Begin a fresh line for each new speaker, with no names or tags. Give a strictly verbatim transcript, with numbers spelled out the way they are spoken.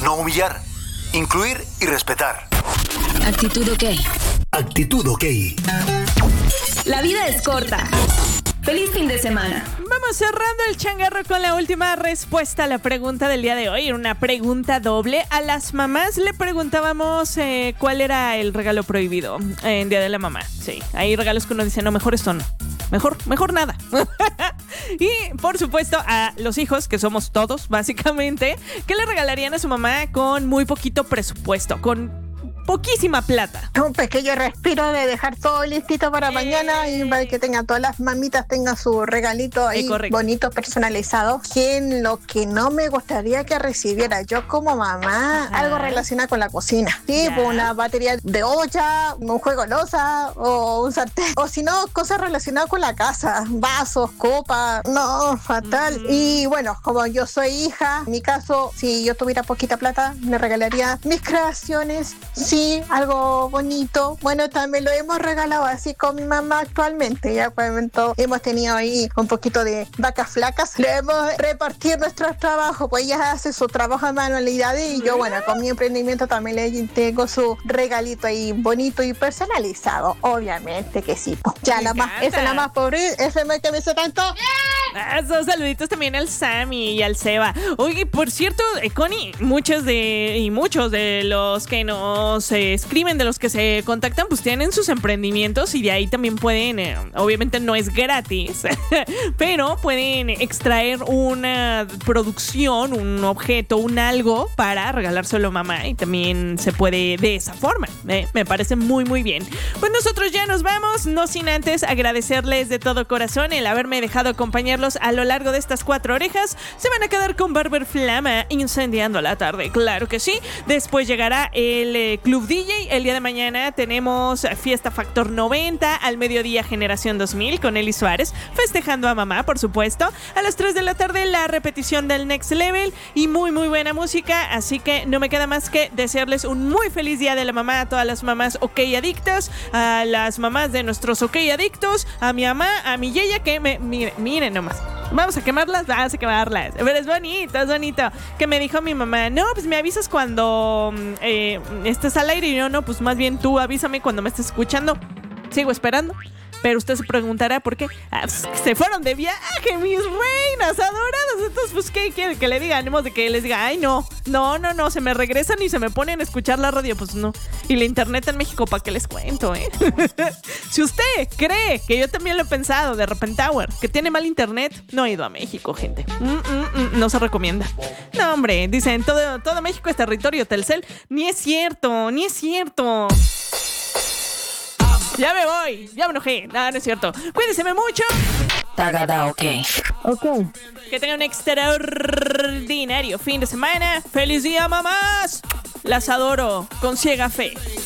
No humillar. Incluir y respetar.
Actitud OK.
Actitud OK.
La vida es corta. ¡Feliz fin de semana!
Vamos cerrando el changarro con la última respuesta a la pregunta del día de hoy. Una pregunta doble. A las mamás le preguntábamos eh, cuál era el regalo prohibido en Día de la Mamá. Sí, hay regalos que uno dice, no, mejor esto no. Mejor, mejor nada. Y, por supuesto, a los hijos, que somos todos, básicamente, ¿qué le regalarían a su mamá con muy poquito presupuesto? Con poquísima plata.
Un pequeño respiro de dejar todo listito para eh, mañana y para que tengan todas las mamitas tengan su regalito ahí eh, bonito, personalizado. Que en lo que no me gustaría que recibiera yo como mamá, ajá, algo relacionado con la cocina. Tipo una batería de olla, un juego de loza o un sartén. O si no, cosas relacionadas con la casa. Vasos, copas. No, fatal. Mm. Y bueno, como yo soy hija, en mi caso, si yo tuviera poquita plata, me regalaría mis creaciones. Sí, algo bonito. Bueno, también lo hemos regalado así con mi mamá actualmente. Ya pues, hemos tenido ahí un poquito de vacas flacas. Le hemos repartido nuestro trabajo, pues ella hace su trabajo de manualidades y yo, bueno, con mi emprendimiento también le tengo su regalito ahí bonito y personalizado. Obviamente que sí. Ya la más, esa es la más pobre, ese es el que me hizo tanto.
Yeah. Esos saluditos también al Sammy y al Seba. Oye, por cierto, eh, Connie, muchos de y muchos de los que nos se escriben, de los que se contactan, pues tienen sus emprendimientos y de ahí también pueden, eh, obviamente no es gratis, pero pueden extraer una producción, un objeto, un algo para regalárselo a mamá y también se puede de esa forma. Eh, me parece muy muy bien. Pues nosotros ya nos vamos, no sin antes agradecerles de todo corazón el haberme dejado acompañarlos a lo largo de estas cuatro orejas. Se van a quedar con Barber Flama incendiando la tarde, claro que sí. Después llegará el eh, Club D J. El día de mañana tenemos Fiesta Factor noventa, al mediodía Generación dos mil con Eli Suárez, festejando a mamá, por supuesto. A las tres de la tarde la repetición del Next Level y muy muy buena música, así que no me queda más que desearles un muy feliz día de la mamá a todas las mamás OK adictas, a las mamás de nuestros OK adictos, a mi mamá, a mi yeya que me... Miren, miren nomás. Vamos a quemarlas, vamos a quemarlas. Pero es bonito, es bonito. Que me dijo mi mamá, no, pues me avisas cuando eh, estés al aire. Y yo, no, pues más bien tú avísame cuando me estés escuchando. Sigo esperando. Pero usted se preguntará por qué. Ah, pues, se fueron de viaje, mis reinas adoradas. Entonces, pues, ¿qué quiere que le diga? Ánimos de que les diga, ay, no, no, no, no, se me regresan y se me ponen a escuchar la radio. Pues no. Y la internet en México, ¿para qué les cuento, eh? Si usted cree, que yo también lo he pensado, de Repentower, que tiene mal internet, no he ido a México, gente. Mm, mm, mm, no se recomienda. No, hombre, dicen, todo, todo México es territorio Telcel. Ni es cierto, ni es cierto. Ya me voy, ya me enojé. No, no es cierto. Cuídense mucho.
Tagada OK.
Ok.
Que tengan un extraordinario fin de semana. ¡Feliz día, mamás! Las adoro con ciega fe.